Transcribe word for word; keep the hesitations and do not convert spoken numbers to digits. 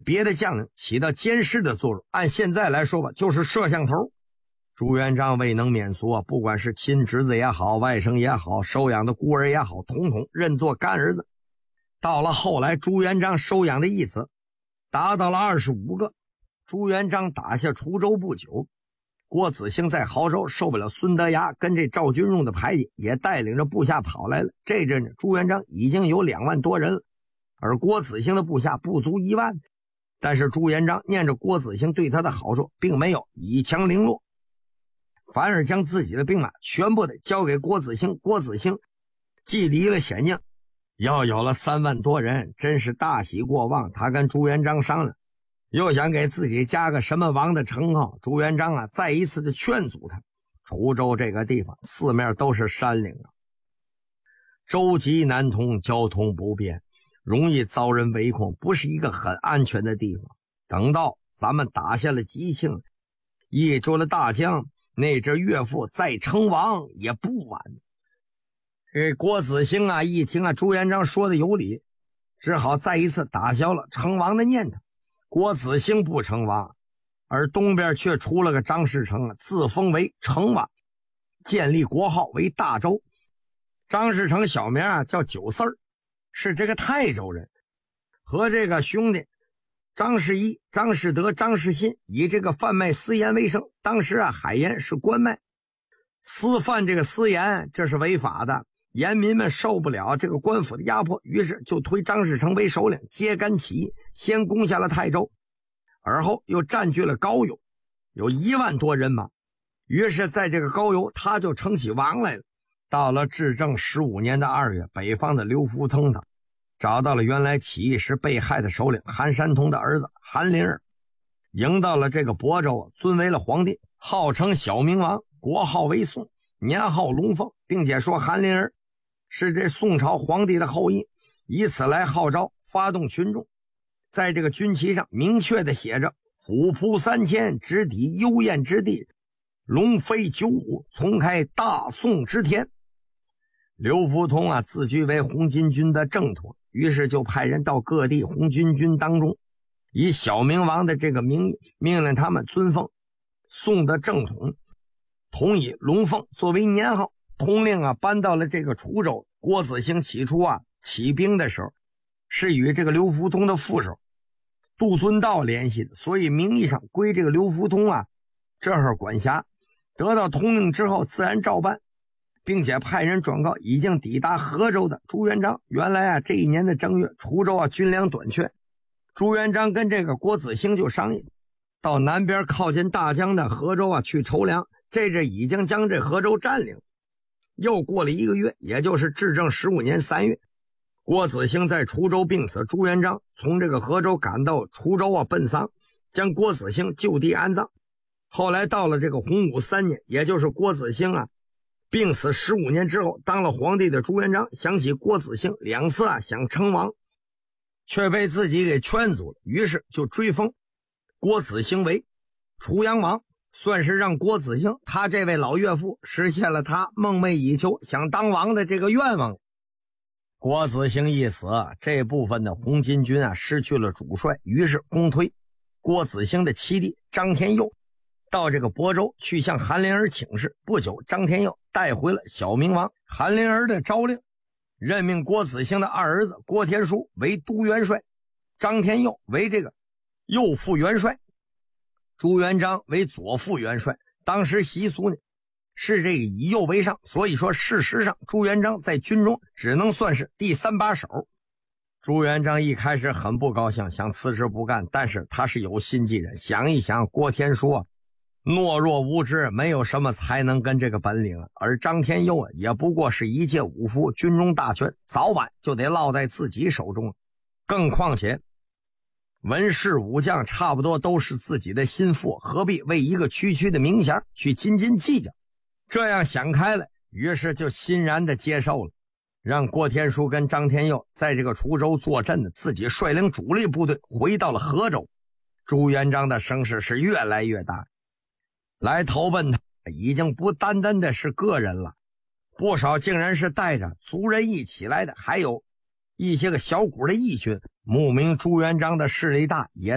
别的将领起到监视的作用，按现在来说吧，就是摄像头。朱元璋未能免俗，不管是亲侄子也好，外甥也好，收养的孤儿也好，统统认作干儿子。到了后来，朱元璋收养的义子达到了二十五个。朱元璋打下滁州不久，郭子兴在亳州受不了孙德崖跟这赵君荣的排挤，也带领着部下跑来了。这阵呢，朱元璋已经有两万多人了，而郭子兴的部下不足一万。但是朱元璋念着郭子兴对他的好处，并没有以强凌弱，反而将自己的兵马全部的交给郭子兴。郭子兴既离了险境，又有了三万多人，真是大喜过望。他跟朱元璋商量，又想给自己加个什么王的称号。朱元璋啊，再一次的劝阻他。滁州这个地方四面都是山岭啊，舟楫难通，交通不便，容易遭人围困，不是一个很安全的地方。等到咱们打下了吉庆，一捉了大江，那只岳父再称王也不晚。这郭子兴啊，一听啊朱元璋说的有理，只好再一次打消了称王的念头。郭子兴不称王，而东边却出了个张士诚，自封为成王，建立国号为大周。张士诚小名啊叫九四儿，是这个泰州人，和这个兄弟张士一、张士德、张士信以这个贩卖私盐为生。当时啊，海盐是官卖，私贩这个私盐这是违法的，盐民们受不了这个官府的压迫，于是就推张士诚为首领，揭竿起义，先攻下了泰州，而后又占据了高邮，有一万多人马。于是在这个高邮，他就称起王来了。到了至正十五年的二月，北方的刘福通他找到了原来起义时被害的首领韩山童的儿子韩林儿，迎到了这个亳州，尊为了皇帝，号称小明王，国号为宋，年号龙凤，并且说韩林儿是这宋朝皇帝的后裔，以此来号召发动群众。在这个军旗上明确的写着虎扑三千，直抵幽燕之地，龙飞九虎，从开大宋之天。刘福通啊，自居为红巾军的正统，于是就派人到各地红巾军当中，以小明王的这个名义，命令他们尊奉宋的正统，统以龙凤作为年号。通令啊搬到了这个滁州。郭子兴起初啊起兵的时候，是与这个刘福通的副手杜遵道联系的，所以名义上归这个刘福通啊这会儿管辖。得到通令之后，自然照办，并且派人转告已经抵达河州的朱元璋。原来啊，这一年的正月，滁州啊军粮短缺，朱元璋跟这个郭子兴就商议，到南边靠近大江的河州啊去筹粮。这阵已经将这河州占领。又过了一个月，也就是至正十五年三月，郭子兴在滁州病死，朱元璋从这个河州赶到滁州啊奔丧，将郭子兴就地安葬。后来到了这个洪武三年，也就是郭子兴啊病死十五年之后，当了皇帝的朱元璋想起郭子兴两次啊想称王，却被自己给劝阻了，于是就追封郭子兴为滁阳王，算是让郭子兴他这位老岳父实现了他梦寐以求想当王的这个愿望。郭子兴一死，这部分的红巾军啊失去了主帅，于是公推郭子兴的七弟张天佑到这个亳州去向韩林儿请示。不久，张天佑带回了小明王韩林儿的诏令，任命郭子兴的二儿子郭天书为都元帅，张天佑为这个右副元帅，朱元璋为左副元帅。当时习俗呢是这个以右为上，所以说事实上朱元璋在军中只能算是第三把手。朱元璋一开始很不高兴，想辞职不干，但是他是有心计人，想一想郭天书啊懦弱无知，没有什么才能跟这个本领，而张天佑啊也不过是一介武夫，军中大权早晚就得落在自己手中。更况且文士武将差不多都是自己的心腹，何必为一个区区的名衔去斤斤计较？这样想开了，于是就欣然的接受了，让郭天书跟张天佑在这个滁州坐镇的，自己率领主力部队回到了河州。朱元璋的声势是越来越大，来投奔他已经不单单的是个人了，不少竟然是带着族人一起来的，还有一些个小股的义军。慕名朱元璋的势力大，也